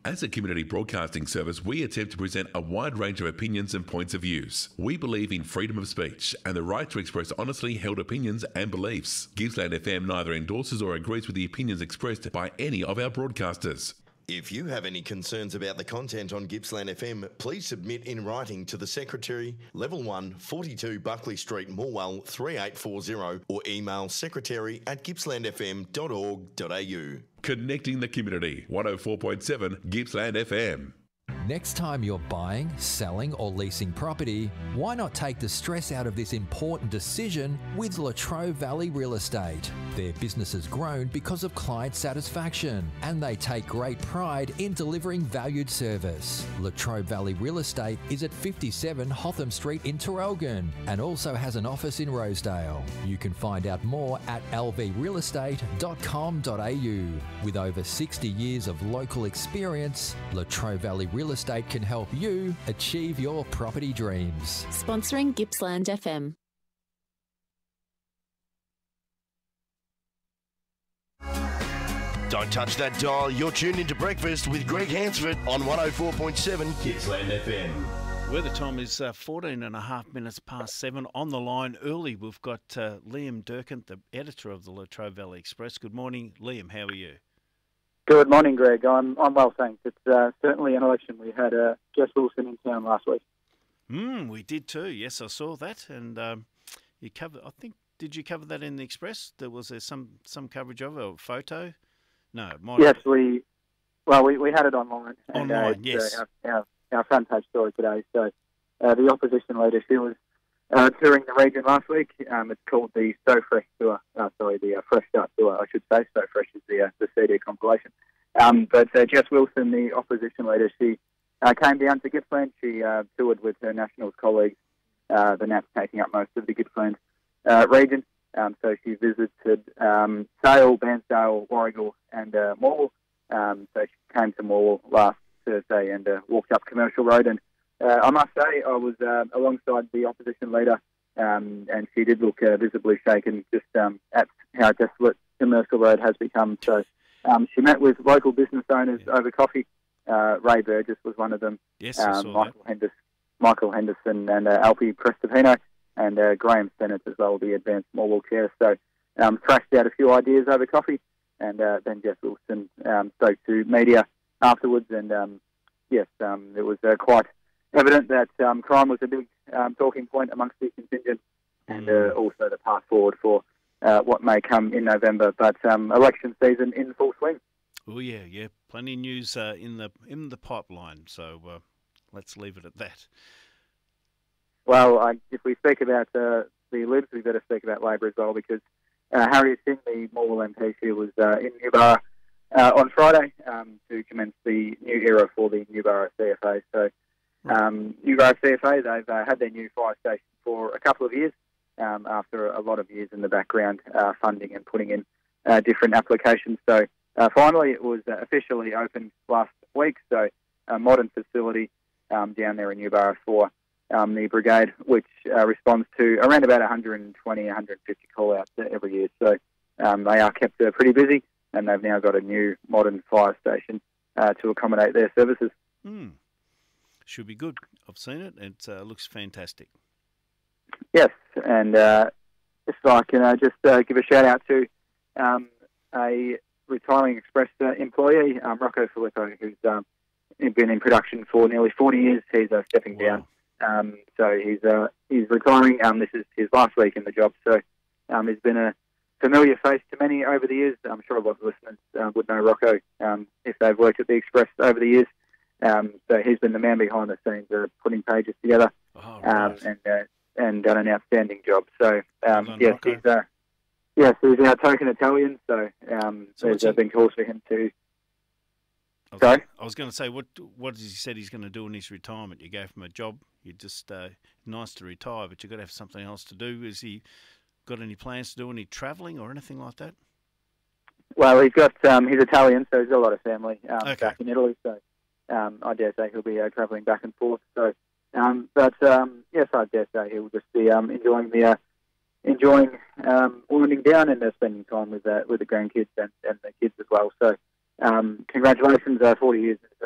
As a community broadcasting service, we attempt to present a wide range of opinions and points of views. We believe in freedom of speech and the right to express honestly held opinions and beliefs. Gippsland FM neither endorses or agrees with the opinions expressed by any of our broadcasters. If you have any concerns about the content on Gippsland FM, please submit in writing to the Secretary, Level 1, 42 Buckley Street, Morwell 3840, or email secretary@gippslandfm.org.au. Connecting the community. 104.7 Gippsland FM. Next time you're buying, selling or leasing property, why not take the stress out of this important decision with Latrobe Valley Real Estate? Their business has grown because of client satisfaction and they take great pride in delivering valued service. Latrobe Valley Real Estate is at 57 Hotham Street in Traralgon and also has an office in Rosedale. You can find out more at lvrealestate.com.au. With over 60 years of local experience, Latrobe Valley Real Estate can help you achieve your property dreams. Sponsoring Gippsland FM. Don't touch that dial. You're tuned into Breakfast with Greg Hansford on 104.7 Gippsland FM. Where the time is 14 and a half minutes past 7. On the line early, we've got Liam Durkant, the editor of the Latrobe Valley Express. Good morning, Liam. How are you? Good morning, Greg. I'm well, thanks. It's certainly an election. We had Jess Wilson in town last week. We did too. Yes, I saw that. And you covered. I think, did you cover that in the Express? There was some coverage of it, or a photo? No. Yes, we had it online. Online, yes. Our front page story today. So the opposition leader, she was touring the region last week. It's called the So Fresh Tour. The Fresh Start Tour, I should say. So Fresh is the CD compilation. But Jess Wilson, the opposition leader, she came down to Gippsland. She toured with her Nationals colleagues, the Nats taking up most of the Gippsland region. So she visited Sale, Bairnsdale, Warragul and Morwell. So she came to Morwell last Thursday and walked up Commercial Road. And I must say, I was alongside the opposition leader, and she did look visibly shaken just at how desolate Commercial Road has become. So she met with local business owners over coffee. Ray Burgess was one of them. Yes, I saw Michael Henderson and Alfie Prestopino and Graham Sennett as well, the Advanced Morwell Chair. So thrashed out a few ideas over coffee, and then Jess Wilson spoke to media afterwards, and it was quite evident that crime was a big talking point amongst the contingent, and also the path forward for what may come in November. But election season in full swing. Oh yeah, plenty of news in the pipeline. So let's leave it at that. Well, if we speak about the Libs, we better speak about Labor as well, because Harriet Singh, the Morwell MP, she was in Newborough on Friday to commence the new era for the Newborough CFA. So Newborough CFA, they've had their new fire station for a couple of years after a lot of years in the background funding and putting in different applications. So finally it was officially opened last week. So a modern facility down there in Newborough for the brigade, which responds to around about 120, 150 call-outs every year. So they are kept pretty busy, and they've now got a new modern fire station to accommodate their services. Should be good. I've seen it. It looks fantastic. Yes, and if I can just give a shout-out to a retiring Express employee, Rocco Filippo, who's been in production for nearly 40 years. He's stepping down. So he's retiring. This is his last week in the job. So he's been a familiar face to many over the years. I'm sure a lot of listeners would know Rocco if they've worked at the Express over the years. So he's been the man behind the scenes, putting pages together, and done an outstanding job. So he's our token Italian. So there's been calls for him to. I was going to say, what has he said he's going to do in his retirement? You gave him a job. You just nice to retire, but you've got to have something else to do. Has he got any plans to do any travelling or anything like that? Well, he's got he's Italian, so he's got a lot of family back in Italy. So I dare say he'll be travelling back and forth. So, yes, I dare say he'll just be enjoying winding down and spending time with the grandkids and the kids as well. So, congratulations, 40 years